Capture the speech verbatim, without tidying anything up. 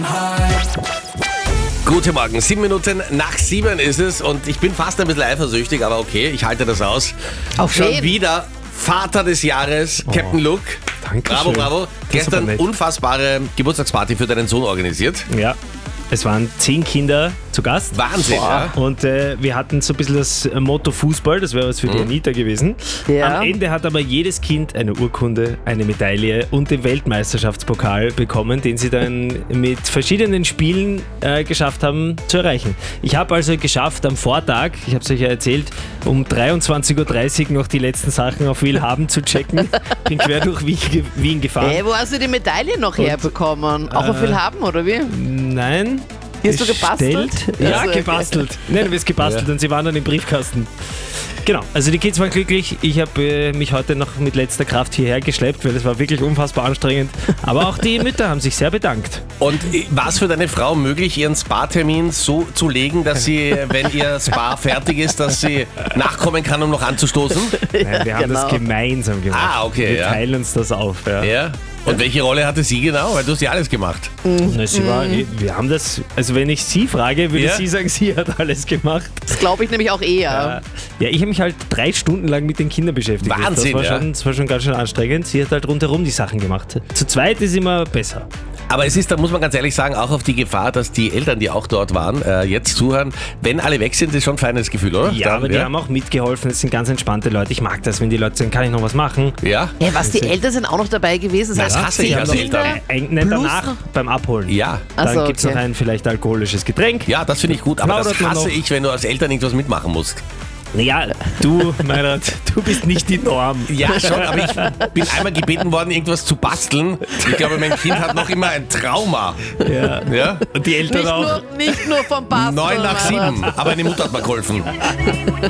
Guten Morgen, sieben Minuten nach sieben ist es und ich bin fast ein bisschen eifersüchtig, aber okay, ich halte das aus. Auf Schon wen? wieder Vater des Jahres, Oh, Captain Luke. Dankeschön. Bravo, bravo. Das ist Gestern aber nett. unfassbare Geburtstagsparty für deinen Sohn organisiert. Ja, es waren zehn Kinder zu Gast. Wahnsinn, ja? Und äh, wir hatten so ein bisschen das Motto Fußball, das wäre was für die Anita gewesen. Ja. Am Ende hat aber jedes Kind eine Urkunde, eine Medaille und den Weltmeisterschaftspokal bekommen, den sie dann mit verschiedenen Spielen äh, geschafft haben zu erreichen. Ich habe also geschafft am Vortag, ich habe es euch ja erzählt, um dreiundzwanzig Uhr dreißig noch die letzten Sachen auf Willhaben zu checken. Bin quer durch Wien, ge- Wien gefahren. Hey, wo hast du die Medaille noch herbekommen? Auch auf Willhaben, oder wie? Nein. Die hast du gebastelt? Bestellt. Ja, Also, okay. gebastelt. Nein, du bist gebastelt und sie waren dann im Briefkasten. Genau, also die Kids waren glücklich. Ich habe äh, mich heute noch mit letzter Kraft hierher geschleppt, weil es war wirklich unfassbar anstrengend. Aber auch die Mütter haben sich sehr bedankt. Und war es für deine Frau möglich, ihren Spa-Termin so zu legen, dass sie, wenn ihr Spa fertig ist, dass sie nachkommen kann, um noch anzustoßen? Nein, wir haben genau. das gemeinsam gemacht. Ah, okay, Wir ja. teilen uns das auf. Ja. Ja. Und welche Rolle hatte sie genau? Weil du hast ja alles gemacht. Na, sie war, wir haben das, also wenn ich sie frage, würde Ja? sie sagen, sie hat alles gemacht. Das glaube ich nämlich auch eher. Ja, ich habe mich halt drei Stunden lang mit den Kindern beschäftigt. Wahnsinn, das war, ja. schon, das war schon ganz schön anstrengend. Sie hat halt rundherum die Sachen gemacht. Zu zweit ist immer besser. Aber es ist, da muss man ganz ehrlich sagen, auch auf die Gefahr, dass die Eltern, die auch dort waren, äh, jetzt zuhören. Wenn alle weg sind, ist schon ein feines Gefühl, oder? Ja, Dann, aber die haben auch mitgeholfen. Das sind ganz entspannte Leute. Ich mag das, wenn die Leute sagen, kann ich noch was machen? Ja? Ja, was, die Eltern sind auch noch dabei gewesen? Das Das heißt, hasse ich zehn als Kinder Eltern. Äh, nicht plus danach, noch- beim Abholen. Ja. Dann Ach so, gibt es okay. noch ein vielleicht alkoholisches Getränk. Ja, das finde ich gut, aber das Plaudert man hasse noch? ich, wenn du als Eltern irgendwas mitmachen musst. Naja, du, Meinrad, du bist nicht die Norm. Ja, schon, aber ich bin einmal gebeten worden, irgendwas zu basteln. Ich glaube, mein Kind hat noch immer ein Trauma. Ja. Ja? Und die Eltern Nicht auch. nur, nicht nur vom Basteln. Neun nach sieben, aber eine Mutter hat mir geholfen.